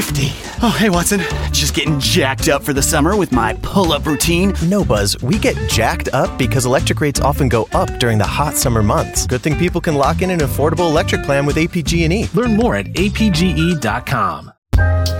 safety. Oh, hey, Watson. Just getting jacked up for the summer with my pull-up routine. No, Buzz, we get jacked up because electric rates often go up during the hot summer months. Good thing people can lock in an affordable electric plan with APG&E. Learn more at apge.com.